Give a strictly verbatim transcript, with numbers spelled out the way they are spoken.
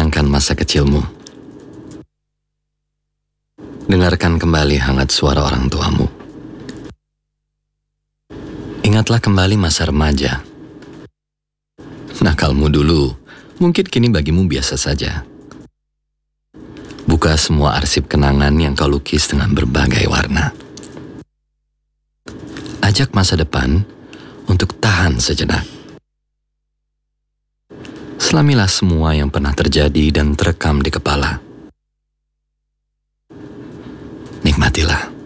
Kenangkan masa kecilmu. Dengarkan kembali hangat suara orang tuamu. Ingatlah kembali masa remaja. Nakalmu dulu, mungkin kini bagimu biasa saja. Buka semua arsip kenangan yang kau lukis dengan berbagai warna. Ajak masa depan untuk tahan sejenak. Selamilah semua yang pernah terjadi dan terekam di kepala. Nikmatilah.